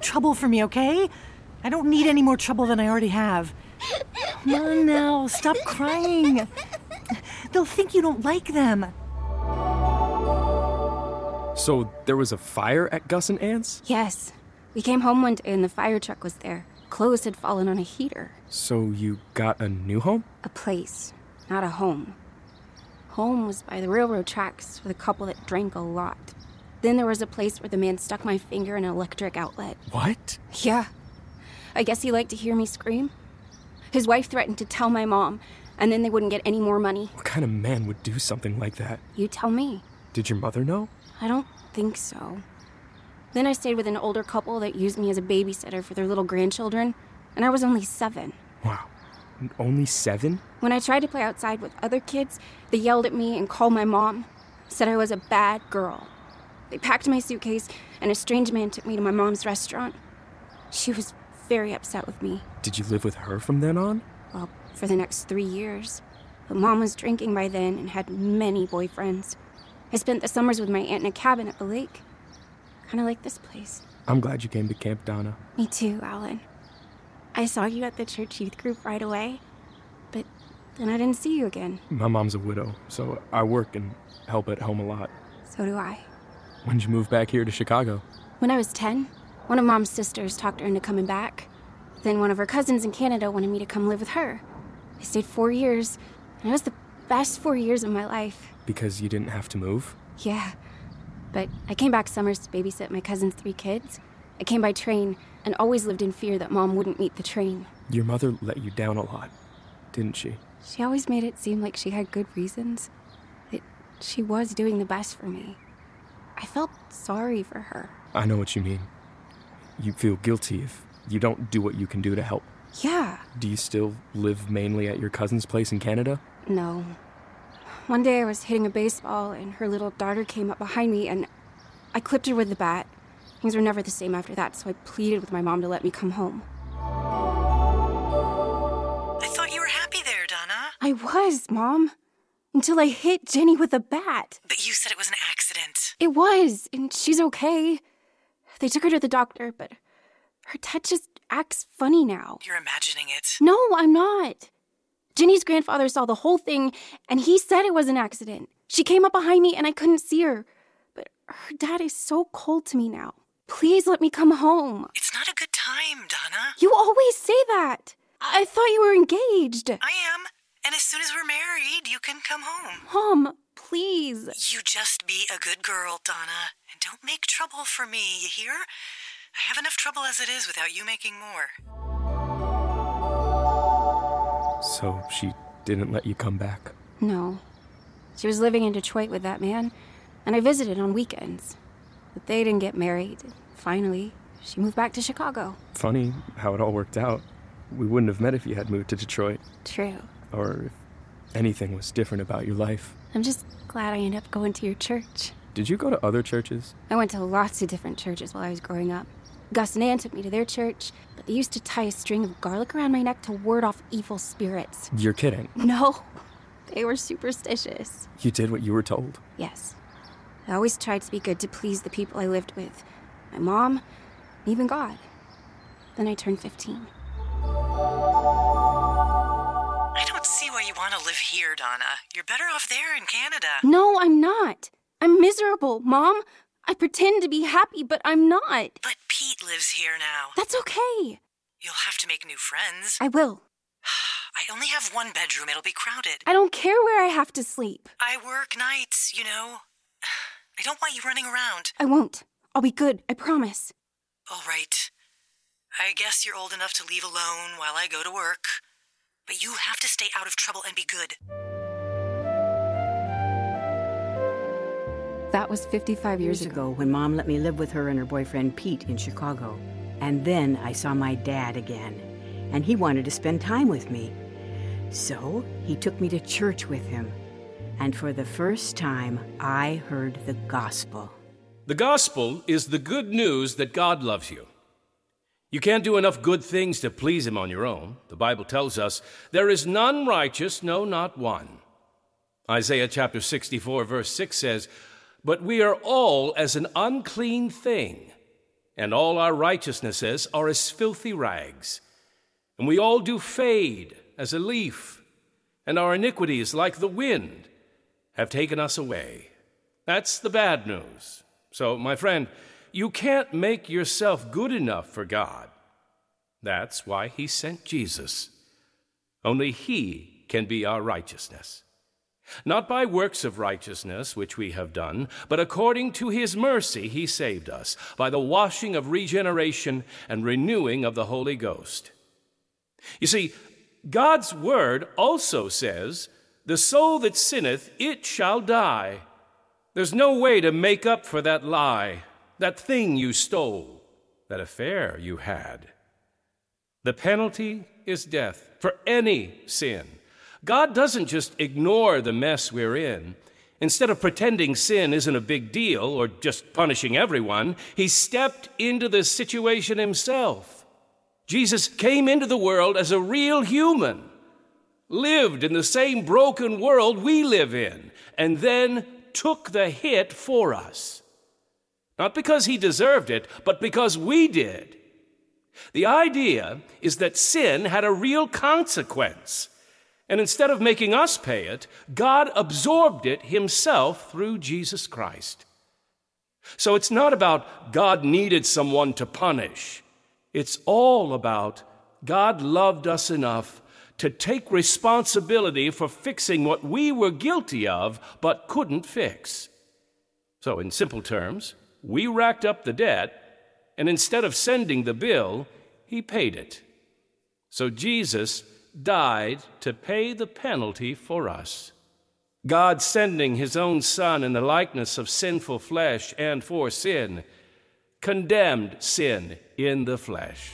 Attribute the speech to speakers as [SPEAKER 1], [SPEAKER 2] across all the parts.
[SPEAKER 1] trouble for me, okay? I don't need any more trouble than I already have. Come on now, stop crying. They'll think you don't like them.
[SPEAKER 2] So there was a fire at Gus and Ann's?
[SPEAKER 3] Yes. We came home one day and the fire truck was there. Clothes had fallen on a heater.
[SPEAKER 2] So you got a new home?
[SPEAKER 3] A place, not a home. Home was by the railroad tracks with a couple that drank a lot. Then there was a place where the man stuck my finger in an electric outlet.
[SPEAKER 2] What?
[SPEAKER 3] Yeah. I guess he liked to hear me scream. His wife threatened to tell my mom, and then they wouldn't get any more money.
[SPEAKER 2] What kind of man would do something like that?
[SPEAKER 3] You tell me.
[SPEAKER 2] Did your mother know?
[SPEAKER 3] I don't think so. Then I stayed with an older couple that used me as a babysitter for their little grandchildren, and I was only 7.
[SPEAKER 2] Wow. Only 7?
[SPEAKER 3] When I tried to play outside with other kids, they yelled at me and called my mom, said I was a bad girl. They packed my suitcase, and a strange man took me to my mom's restaurant. She was very upset with me.
[SPEAKER 2] Did you live with her from then on?
[SPEAKER 3] Well, for the next 3 years. But Mom was drinking by then and had many boyfriends. I spent the summers with my aunt in a cabin at the lake. Kind of like this place.
[SPEAKER 2] I'm glad you came to Camp Donna.
[SPEAKER 3] Me too, Alan. I saw you at the church youth group right away, but then I didn't see you again.
[SPEAKER 2] My mom's a widow, so I work and help at home a lot.
[SPEAKER 3] So do I.
[SPEAKER 2] When'd you move back here to Chicago?
[SPEAKER 3] When I was 10, one of Mom's sisters talked her into coming back. Then one of her cousins in Canada wanted me to come live with her. I stayed 4 years, and it was the best 4 years of my life.
[SPEAKER 2] Because you didn't have to move?
[SPEAKER 3] Yeah. But I came back summers to babysit my cousin's 3 kids. I came by train and always lived in fear that Mom wouldn't meet the train.
[SPEAKER 2] Your mother let you down a lot, didn't she?
[SPEAKER 3] She always made it seem like she had good reasons. That she was doing the best for me. I felt sorry for her.
[SPEAKER 2] I know what you mean. You feel guilty if you don't do what you can do to help.
[SPEAKER 3] Yeah.
[SPEAKER 2] Do you still live mainly at your cousin's place in Canada?
[SPEAKER 3] No. One day I was hitting a baseball and her little daughter came up behind me and I clipped her with the bat. Things were never the same after that, so I pleaded with my mom to let me come home.
[SPEAKER 1] I thought you were happy there, Donna.
[SPEAKER 3] I was, Mom. Until I hit Jenny with a bat.
[SPEAKER 1] But you said it was an accident.
[SPEAKER 3] It was, and she's okay. They took her to the doctor, but her dad just acts funny now.
[SPEAKER 1] You're imagining it.
[SPEAKER 3] No, I'm not. Jenny's grandfather saw the whole thing, and he said it was an accident. She came up behind me, and I couldn't see her. But her dad is so cold to me now. Please let me come home.
[SPEAKER 1] It's not a good time, Donna.
[SPEAKER 3] You always say that. I thought you were engaged.
[SPEAKER 1] I am. And as soon as we're married, you can come home.
[SPEAKER 3] Mom, please.
[SPEAKER 1] You just be a good girl, Donna. And don't make trouble for me, you hear? I have enough trouble as it is without you making more.
[SPEAKER 2] So she didn't let you come back?
[SPEAKER 3] No. She was living in Detroit with that man, and I visited on weekends. But they didn't get married. Finally, she moved back to Chicago.
[SPEAKER 2] Funny how it all worked out. We wouldn't have met if you had moved to Detroit.
[SPEAKER 3] True.
[SPEAKER 2] Or if anything was different about your life.
[SPEAKER 3] I'm just glad I ended up going to your church.
[SPEAKER 2] Did you go to other churches?
[SPEAKER 3] I went to lots of different churches while I was growing up. Gus and Ann took me to their church, but they used to tie a string of garlic around my neck to ward off evil spirits.
[SPEAKER 2] You're kidding.
[SPEAKER 3] No, they were superstitious.
[SPEAKER 2] You did what you were told?
[SPEAKER 3] Yes. I always tried to be good to please the people I lived with. My mom, and even God. Then I turned 15.
[SPEAKER 1] I don't see why you want to live here, Donna. You're better off there in Canada.
[SPEAKER 3] No, I'm not. I'm miserable, Mom. I pretend to be happy, but I'm not.
[SPEAKER 1] But Pete lives here now.
[SPEAKER 3] That's okay.
[SPEAKER 1] You'll have to make new friends.
[SPEAKER 3] I will.
[SPEAKER 1] I only have one bedroom. It'll be crowded.
[SPEAKER 3] I don't care where I have to sleep.
[SPEAKER 1] I work nights, you know. I don't want you running around.
[SPEAKER 3] I won't. I'll be good, I promise.
[SPEAKER 1] All right. I guess you're old enough to leave alone while I go to work. But you have to stay out of trouble and be good.
[SPEAKER 4] That was 55 years ago when Mom let me live with her and her boyfriend Pete in Chicago. And then I saw my dad again, and he wanted to spend time with me. So he took me to church with him. And for the first time, I heard the gospel.
[SPEAKER 5] The gospel is the good news that God loves you. You can't do enough good things to please him on your own. The Bible tells us, there is none righteous, no, not one. Isaiah chapter 64, verse 6 says, but we are all as an unclean thing, and all our righteousnesses are as filthy rags. And we all do fade as a leaf, and our iniquities, like the wind, have taken us away. That's the bad news. So, my friend, you can't make yourself good enough for God. That's why he sent Jesus. Only he can be our righteousness. Not by works of righteousness which we have done, but according to his mercy he saved us, by the washing of regeneration and renewing of the Holy Ghost. You see, God's word also says, "The soul that sinneth, it shall die." There's no way to make up for that lie, that thing you stole, that affair you had. The penalty is death for any sin. God doesn't just ignore the mess we're in. Instead of pretending sin isn't a big deal or just punishing everyone, he stepped into the situation himself. Jesus came into the world as a real human, lived in the same broken world we live in, and then took the hit for us. Not because he deserved it, but because we did. The idea is that sin had a real consequence. And instead of making us pay it, God absorbed it himself through Jesus Christ. So it's not about God needed someone to punish. It's all about God loved us enough to take responsibility for fixing what we were guilty of but couldn't fix. So in simple terms, we racked up the debt, and instead of sending the bill, he paid it. So Jesus died to pay the penalty for us. God sending his own Son in the likeness of sinful flesh and for sin, condemned sin in the flesh.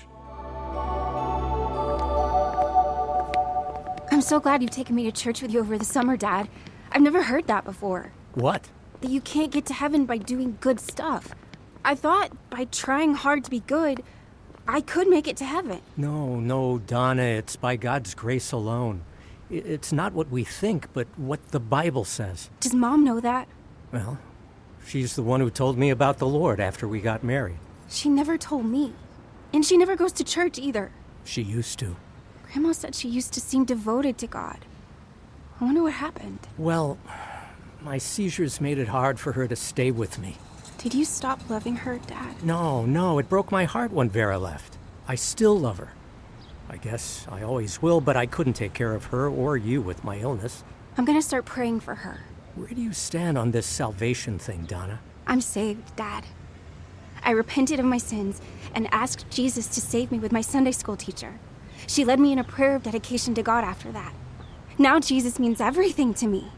[SPEAKER 3] I'm so glad you've taken me to church with you over the summer, Dad. I've never heard that before.
[SPEAKER 2] What?
[SPEAKER 3] That you can't get to heaven by doing good stuff. I thought by trying hard to be good, I could make it to heaven.
[SPEAKER 6] No, Donna, it's by God's grace alone. It's not what we think, but what the Bible says.
[SPEAKER 3] Does Mom know that?
[SPEAKER 6] Well, she's the one who told me about the Lord after we got married.
[SPEAKER 3] She never told me. And she never goes to church either.
[SPEAKER 6] She used to.
[SPEAKER 3] Grandma said she used to seem devoted to God. I wonder what happened.
[SPEAKER 6] Well, my seizures made it hard for her to stay with me.
[SPEAKER 3] Did you stop loving her, Dad?
[SPEAKER 6] No, it broke my heart when Vera left. I still love her. I guess I always will, but I couldn't take care of her or you with my illness.
[SPEAKER 3] I'm gonna start praying for her.
[SPEAKER 6] Where do you stand on this salvation thing, Donna?
[SPEAKER 3] I'm saved, Dad. I repented of my sins and asked Jesus to save me with my Sunday school teacher. She led me in a prayer of dedication to God after that. Now Jesus means everything to me.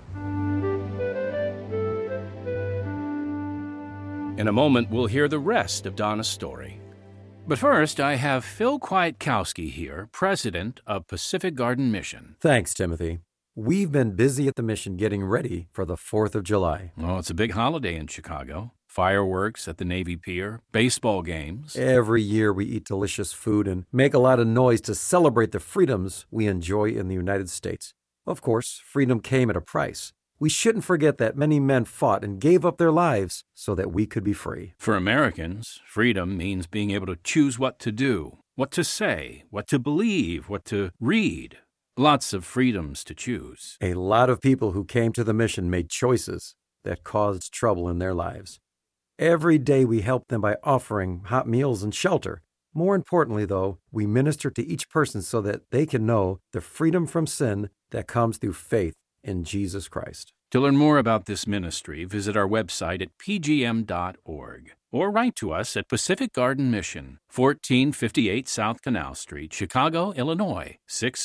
[SPEAKER 5] In a moment, we'll hear the rest of Donna's story. But first, I have Phil Kwiatkowski here, president of Pacific Garden Mission.
[SPEAKER 7] Thanks, Timothy. We've been busy at the mission getting ready for the 4th of July.
[SPEAKER 5] Oh, it's a big holiday in Chicago. Fireworks at the Navy Pier, baseball games.
[SPEAKER 7] Every year we eat delicious food and make a lot of noise to celebrate the freedoms we enjoy in the United States. Of course, freedom came at a price. We shouldn't forget that many men fought and gave up their lives so that we could be free.
[SPEAKER 5] For Americans, freedom means being able to choose what to do, what to say, what to believe, what to read. Lots of freedoms to choose.
[SPEAKER 7] A lot of people who came to the mission made choices that caused trouble in their lives. Every day we help them by offering hot meals and shelter. More importantly, though, we minister to each person so that they can know the freedom from sin that comes through faith in Jesus Christ.
[SPEAKER 5] To learn more about this ministry, visit our website at pgm.org or write to us at Pacific Garden Mission, 1458 South Canal Street, Chicago, Illinois,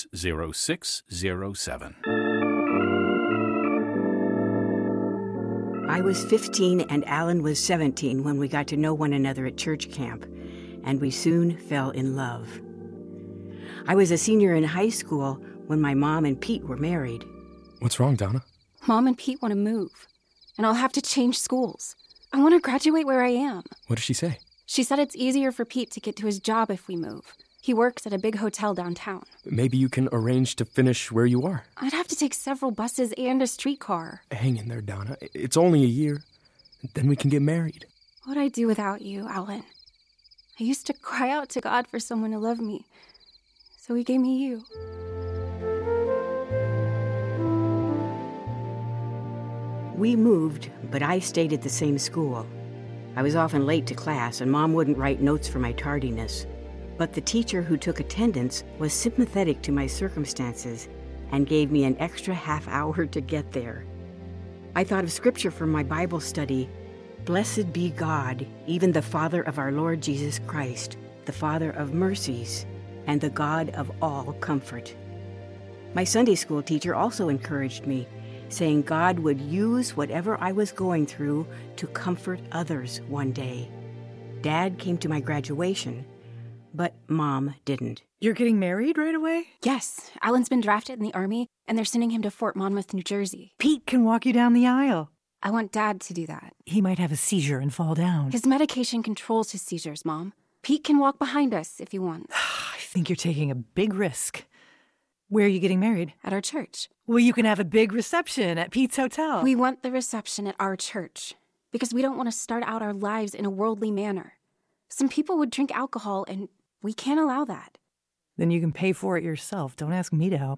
[SPEAKER 5] 60607.
[SPEAKER 4] I was 15 and Alan was 17 when we got to know one another at church camp, and we soon fell in love. I was a senior in high school when my mom and Pete were married.
[SPEAKER 2] What's wrong, Donna?
[SPEAKER 3] Mom and Pete want to move, and I'll have to change schools. I want to graduate where I am.
[SPEAKER 2] What did she say?
[SPEAKER 3] She said it's easier for Pete to get to his job if we move. He works at a big hotel downtown.
[SPEAKER 2] Maybe you can arrange to finish where you are.
[SPEAKER 3] I'd have to take several buses and a streetcar.
[SPEAKER 2] Hang in there, Donna. It's only a year. Then we can get married.
[SPEAKER 3] What'd I do without you, Alan? I used to cry out to God for someone to love me, so he gave me you.
[SPEAKER 4] We moved, but I stayed at the same school. I was often late to class, and Mom wouldn't write notes for my tardiness. But the teacher who took attendance was sympathetic to my circumstances and gave me an extra half hour to get there. I thought of scripture for my Bible study. Blessed be God, even the Father of our Lord Jesus Christ, the Father of mercies, and the God of all comfort. My Sunday school teacher also encouraged me, saying God would use whatever I was going through to comfort others one day. Dad came to my graduation, but Mom didn't.
[SPEAKER 1] You're getting married right away?
[SPEAKER 3] Yes, Alan's been drafted in the Army, and they're sending him to Fort Monmouth, New Jersey.
[SPEAKER 1] Pete can walk you down the aisle.
[SPEAKER 3] I want Dad to do that.
[SPEAKER 1] He might have a seizure and fall down.
[SPEAKER 3] His medication controls his seizures, Mom. Pete can walk behind us if he wants.
[SPEAKER 1] I think you're taking a big risk. Where are you getting married?
[SPEAKER 3] At our church.
[SPEAKER 1] Well, you can have a big reception at Pete's Hotel.
[SPEAKER 3] We want the reception at our church because we don't want to start out our lives in a worldly manner. Some people would drink alcohol, and we can't allow that.
[SPEAKER 1] Then you can pay for it yourself. Don't ask me to help.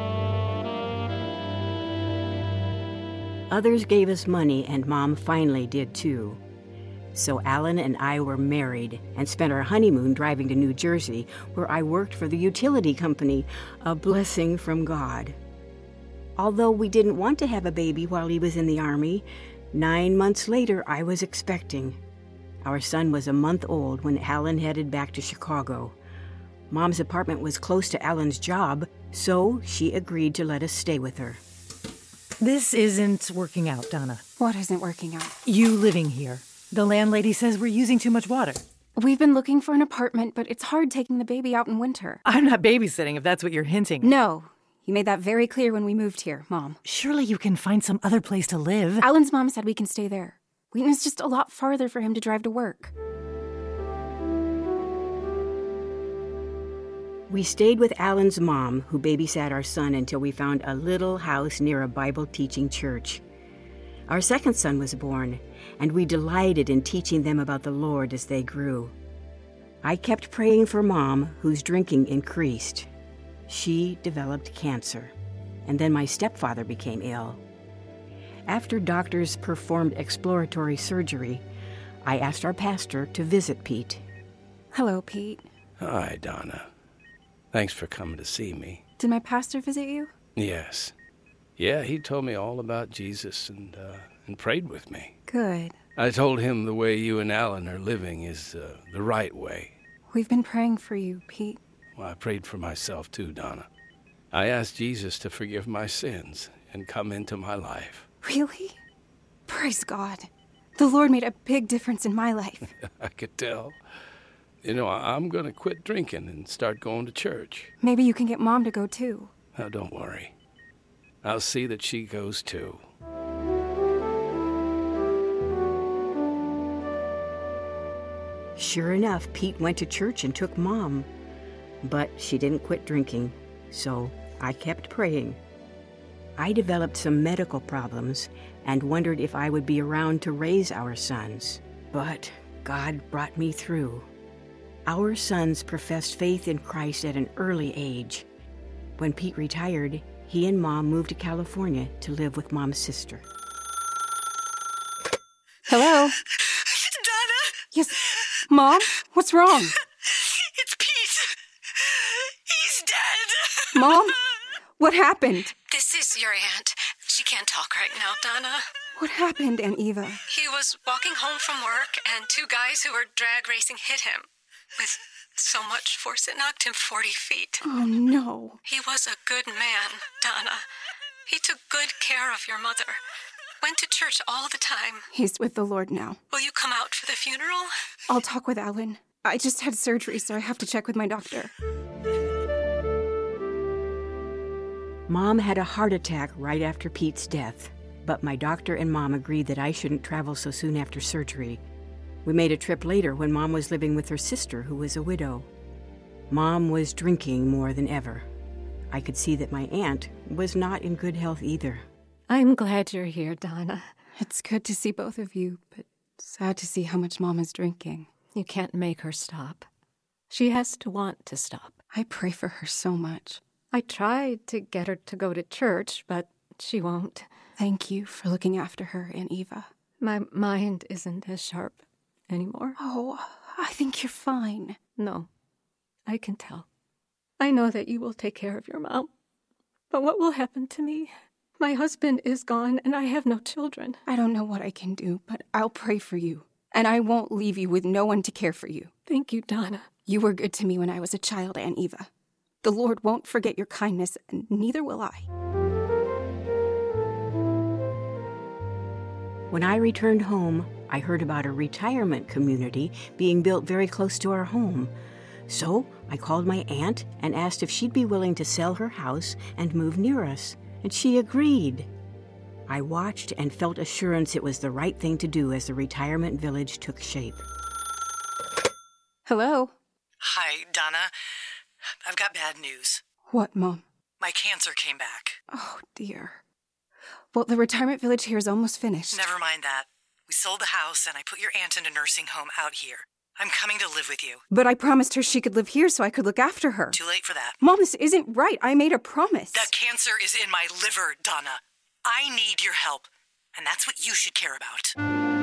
[SPEAKER 4] Others gave us money, and Mom finally did too. So Alan and I were married and spent our honeymoon driving to New Jersey, where I worked for the utility company, a blessing from God. Although we didn't want to have a baby while he was in the Army, 9 months later I was expecting. Our son was a month old when Alan headed back to Chicago. Mom's apartment was close to Alan's job, so she agreed to let us stay with her.
[SPEAKER 1] This isn't working out, Donna.
[SPEAKER 3] What isn't working out?
[SPEAKER 1] You living here. The landlady says we're using too much water.
[SPEAKER 3] We've been looking for an apartment, but it's hard taking the baby out in winter.
[SPEAKER 1] I'm not babysitting, if that's what you're hinting.
[SPEAKER 3] No. You made that very clear when we moved here, Mom.
[SPEAKER 1] Surely you can find some other place to live.
[SPEAKER 3] Alan's mom said we can stay there. Wheaton's just a lot farther for him to drive to work.
[SPEAKER 4] We stayed with Alan's mom, who babysat our son until we found a little house near a Bible-teaching church. Our second son was born, and we delighted in teaching them about the Lord as they grew. I kept praying for Mom, whose drinking increased. She developed cancer, and then my stepfather became ill. After doctors performed exploratory surgery, I asked our pastor to visit Pete.
[SPEAKER 3] Hello, Pete.
[SPEAKER 5] Hi, Donna. Thanks for coming to see me.
[SPEAKER 3] Did my pastor visit you?
[SPEAKER 5] Yes. Yeah, he told me all about Jesus and prayed with me.
[SPEAKER 3] Good.
[SPEAKER 5] I told him the way you and Alan are living is the right way.
[SPEAKER 3] We've been praying for you, Pete.
[SPEAKER 5] Well, I prayed for myself too, Donna. I asked Jesus to forgive my sins and come into my life.
[SPEAKER 3] Really? Praise God. The Lord made a big difference in my life.
[SPEAKER 5] I could tell. You know, I'm going to quit drinking and start going to church.
[SPEAKER 3] Maybe you can get Mom to go too.
[SPEAKER 5] Now, don't worry. I'll see that she goes too.
[SPEAKER 4] Sure enough, Pete went to church and took Mom. But she didn't quit drinking, so I kept praying. I developed some medical problems and wondered if I would be around to raise our sons. But God brought me through. Our sons professed faith in Christ at an early age. When Pete retired, he and Mom moved to California to live with Mom's sister.
[SPEAKER 3] Hello?
[SPEAKER 8] Donna?
[SPEAKER 3] Yes. Mom? What's wrong?
[SPEAKER 8] It's Pete. He's dead.
[SPEAKER 3] Mom? What happened?
[SPEAKER 8] This is your aunt. She can't talk right now, Donna.
[SPEAKER 3] What happened, Aunt Eva?
[SPEAKER 8] He was walking home from work, and two guys who were drag racing hit him. With so much force, it knocked him 40 feet.
[SPEAKER 3] Oh, no.
[SPEAKER 8] He was a good man, Donna. He took good care of your mother. Went to church all the time.
[SPEAKER 3] He's with the Lord now.
[SPEAKER 8] Will you come out for the funeral?
[SPEAKER 3] I'll talk with Alan. I just had surgery, so I have to check with my doctor.
[SPEAKER 4] Mom had a heart attack right after Pete's death, but my doctor and Mom agreed that I shouldn't travel so soon after surgery. We made a trip later when Mom was living with her sister, who was a widow. Mom was drinking more than ever. I could see that my aunt was not in good health either.
[SPEAKER 3] I'm glad you're here, Donna. It's good to see both of you, but sad to see how much Mom is drinking.
[SPEAKER 9] You can't make her stop. She has to want to stop.
[SPEAKER 3] I pray for her so much.
[SPEAKER 9] I tried to get her to go to church, but she won't.
[SPEAKER 3] Thank you for looking after her, Aunt Eva.
[SPEAKER 9] My mind isn't as sharp anymore.
[SPEAKER 3] Oh, I think you're fine.
[SPEAKER 9] No, I can tell. I know that you will take care of your mom. But what will happen to me? My husband is gone, and I have no children.
[SPEAKER 3] I don't know what I can do, but I'll pray for you. And I won't leave you with no one to care for you.
[SPEAKER 9] Thank you, Donna.
[SPEAKER 3] You were good to me when I was a child, Aunt Eva. The Lord won't forget your kindness, and neither will I.
[SPEAKER 4] When I returned home, I heard about a retirement community being built very close to our home. So I called my aunt and asked if she'd be willing to sell her house and move near us, and she agreed. I watched and felt assurance it was the right thing to do as the retirement village took shape.
[SPEAKER 3] Hello?
[SPEAKER 10] Hi, Donna. I've got bad news.
[SPEAKER 3] What, Mom?
[SPEAKER 10] My cancer came back.
[SPEAKER 3] Oh, dear. Well, the retirement village here is almost finished.
[SPEAKER 10] Never mind that. We sold the house and I put your aunt in a nursing home out here. I'm coming to live with you.
[SPEAKER 3] But I promised her she could live here so I could look after her.
[SPEAKER 10] Too late for that.
[SPEAKER 3] Mom, this isn't right. I made a promise.
[SPEAKER 10] The cancer is in my liver, Donna. I need your help, and that's what you should care about.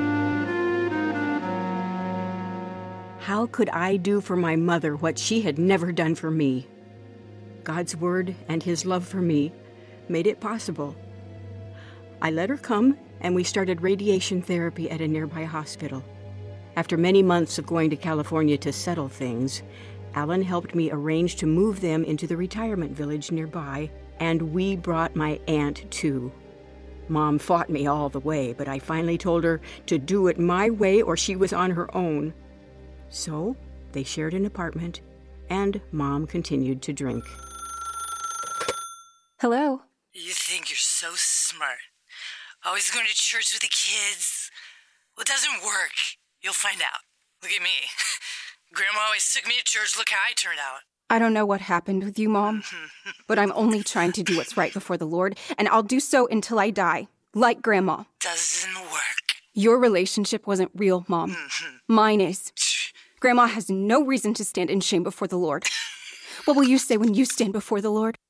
[SPEAKER 4] How could I do for my mother what she had never done for me? God's word and his love for me made it possible. I let her come, and we started radiation therapy at a nearby hospital. After many months of going to California to settle things, Alan helped me arrange to move them into the retirement village nearby, and we brought my aunt too. Mom fought me all the way, but I finally told her to do it my way or she was on her own. So they shared an apartment, and Mom continued to drink.
[SPEAKER 3] Hello?
[SPEAKER 10] You think you're so smart. Always going to church with the kids. Well, it doesn't work. You'll find out. Look at me. Grandma always took me to church. Look how I turned out.
[SPEAKER 3] I don't know what happened with you, Mom, but I'm only trying to do what's right before the Lord, and I'll do so until I die, like Grandma.
[SPEAKER 10] Doesn't work.
[SPEAKER 3] Your relationship wasn't real, Mom. Mine is. Grandma has no reason to stand in shame before the Lord. What will you say when you stand before the Lord?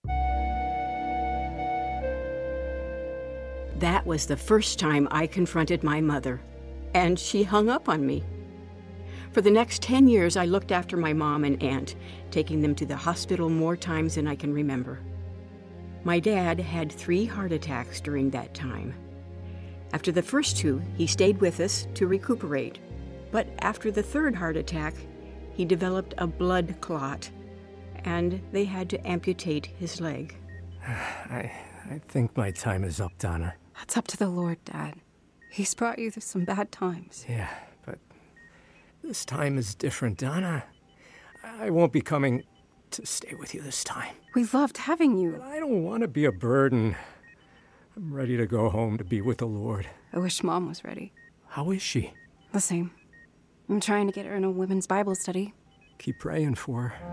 [SPEAKER 4] That was the first time I confronted my mother, and she hung up on me. For the next 10 years, I looked after my mom and aunt, taking them to the hospital more times than I can remember. My dad had 3 heart attacks during that time. After the first 2, he stayed with us to recuperate. But after the 3rd heart attack, he developed a blood clot, and they had to amputate his leg.
[SPEAKER 6] I think my time is up, Donna.
[SPEAKER 3] That's up to the Lord, Dad. He's brought you through some bad times.
[SPEAKER 6] Yeah, but this time is different, Donna. I won't be coming to stay with you this time.
[SPEAKER 3] We loved having you.
[SPEAKER 6] But I don't want to be a burden. I'm ready to go home to be with the Lord.
[SPEAKER 3] I wish Mom was ready.
[SPEAKER 6] How is she?
[SPEAKER 3] The same. I'm trying to get her in a women's Bible study.
[SPEAKER 6] Keep praying for her.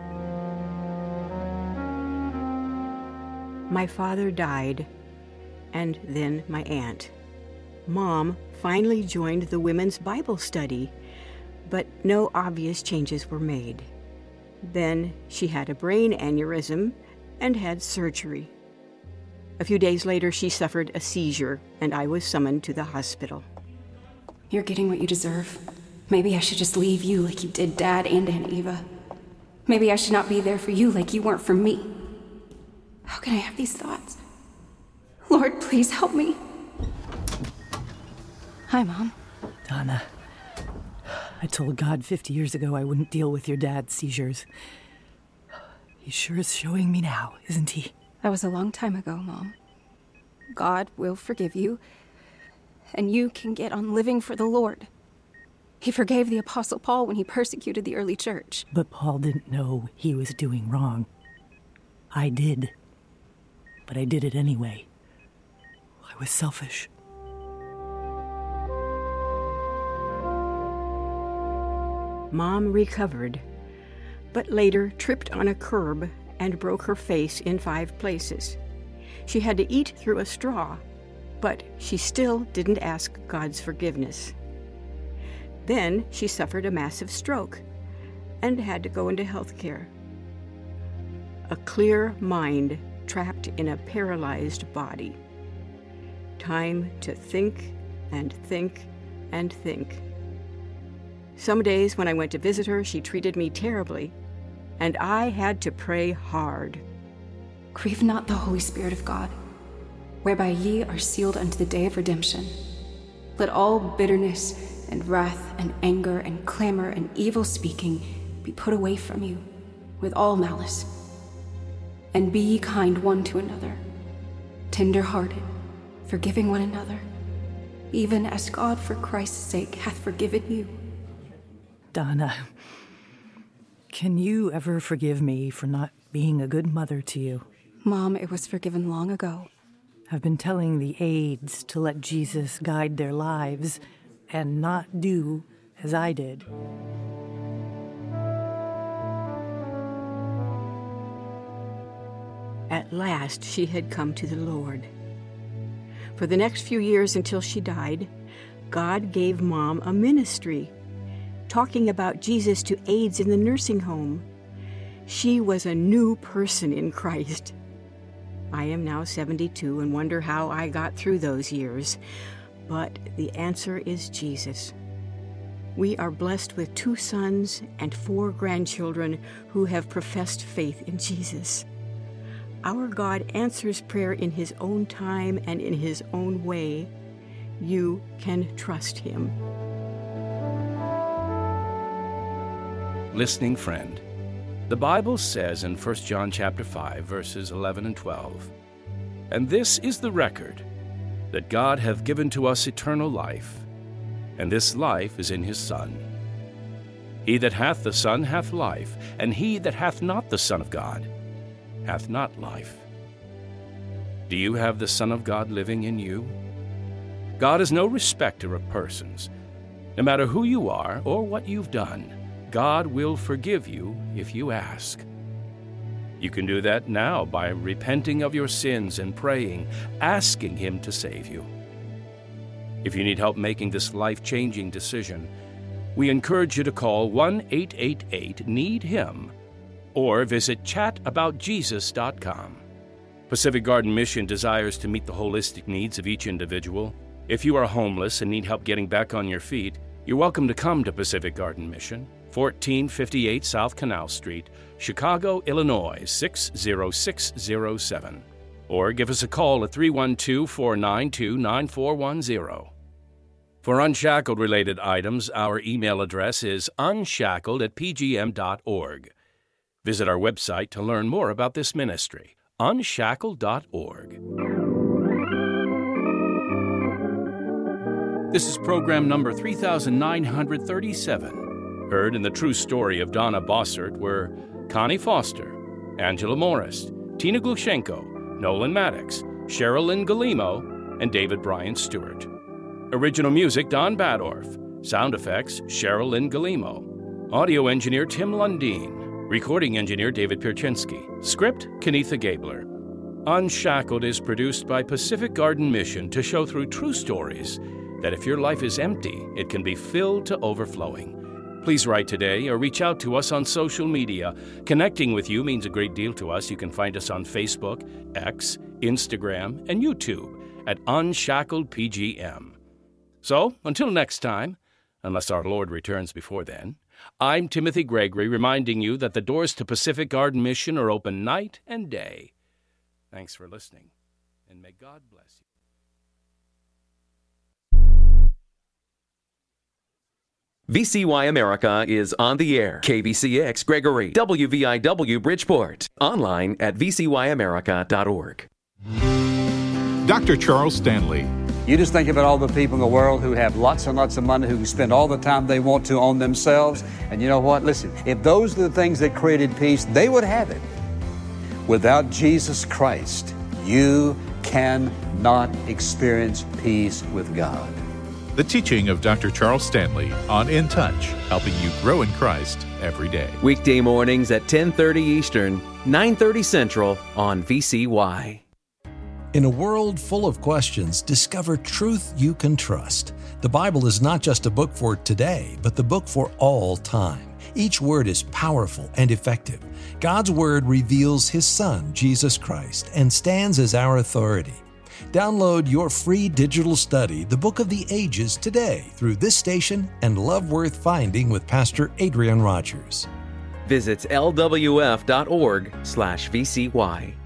[SPEAKER 4] My father died, and then my aunt. Mom finally joined the women's Bible study, but no obvious changes were made. Then she had a brain aneurysm and had surgery. A few days later, she suffered a seizure, and I was summoned to the hospital.
[SPEAKER 3] You're getting what you deserve. Maybe I should just leave you like you did Dad and Aunt Eva. Maybe I should not be there for you like you weren't for me. How can I have these thoughts? Lord, please help me. Hi, Mom.
[SPEAKER 1] Donna, I told God 50 years ago I wouldn't deal with your dad's seizures. He sure is showing me now, isn't he?
[SPEAKER 3] That was a long time ago, Mom. God will forgive you, and you can get on living for the Lord. He forgave the Apostle Paul when he persecuted the early church.
[SPEAKER 1] But Paul didn't know he was doing wrong. I did. But I did it anyway. I was selfish.
[SPEAKER 4] Mom recovered, but later tripped on a curb and broke her face in 5 places. She had to eat through a straw, but she still didn't ask God's forgiveness. Then she suffered a massive stroke and had to go into health care. A clear mind trapped in a paralyzed body. Time to think and think and think. Some days when I went to visit her, she treated me terribly, and I had to pray hard.
[SPEAKER 3] Grieve not the Holy Spirit of God, whereby ye are sealed unto the day of redemption. Let all bitterness and wrath and anger and clamor and evil speaking be put away from you, with all malice. And be ye kind one to another, tender-hearted, forgiving one another, even as God for Christ's sake hath forgiven you.
[SPEAKER 1] Donna, can you ever forgive me for not being a good mother to you?
[SPEAKER 3] Mom, it was forgiven long ago.
[SPEAKER 1] I've been telling the aides to let Jesus guide their lives and not do as I did.
[SPEAKER 4] At last, she had come to the Lord. For the next few years until she died, God gave Mom a ministry, talking about Jesus to aides in the nursing home. She was a new person in Christ. I am now 72 and wonder how I got through those years. But the answer is Jesus. We are blessed with 2 sons and 4 grandchildren who have professed faith in Jesus. Our God answers prayer in His own time and in His own way. You can trust Him.
[SPEAKER 5] Listening friend, the Bible says in 1 John chapter 5, verses 11 and 12, "And this is the record, that God hath given to us eternal life, and this life is in His Son. He that hath the Son hath life, and he that hath not the Son of God hath not life." Do you have the Son of God living in you? God is no respecter of persons. No matter who you are or what you've done, God will forgive you if you ask. You can do that now by repenting of your sins and praying, asking Him to save you. If you need help making this life-changing decision, we encourage you to call 1-888-NEED-HIM or visit chataboutjesus.com. Pacific Garden Mission desires to meet the holistic needs of each individual. If you are homeless and need help getting back on your feet, you're welcome to come to Pacific Garden Mission, 1458 South Canal Street, Chicago, Illinois, 60607. Or give us a call at 312-492-9410. For Unshackled-related items, our email address is unshackled@pgm.org. Visit our website to learn more about this ministry, unshackled.org. This is program number 3937. Heard in the true story of Donna Bossert were Connie Foster, Angela Morris, Tina Glushenko, Nolan Maddox, Cheryl Lynn Galimo, and David Bryan Stewart. Original music, Don Badorf. Sound effects, Cheryl Lynn Galimo. Audio engineer, Tim Lundeen. Recording engineer, David Pierczynski. Script, Kenitha Gabler. Unshackled is produced by Pacific Garden Mission to show through true stories that if your life is empty, it can be filled to overflowing. Please write today or reach out to us on social media. Connecting with you means a great deal to us. You can find us on Facebook, X, Instagram, and YouTube at Unshackled PGM. So, until next time, unless our Lord returns before then, I'm Timothy Gregory, reminding you that the doors to Pacific Garden Mission are open night and day. Thanks for listening, and may God bless you.
[SPEAKER 11] VCY America is on the air. KVCX Gregory, WVIW Bridgeport. Online at vcyamerica.org.
[SPEAKER 12] Dr. Charles Stanley.
[SPEAKER 13] You just think about all the people in the world who have lots and lots of money, who can spend all the time they want to on themselves. And you know what? Listen, if those are the things that created peace, they would have it. Without Jesus Christ, you cannot experience peace with God.
[SPEAKER 12] The teaching of Dr. Charles Stanley on In Touch, helping you grow in Christ every day.
[SPEAKER 11] Weekday mornings at 10:30 Eastern, 9:30 Central on VCY.
[SPEAKER 14] In a world full of questions, discover truth you can trust. The Bible is not just a book for today, but the book for all time. Each word is powerful and effective. God's Word reveals His Son, Jesus Christ, and stands as our authority. Download your free digital study, The Book of the Ages, today through this station and Love Worth Finding with Pastor Adrian Rogers.
[SPEAKER 11] Visit lwf.org/VCY.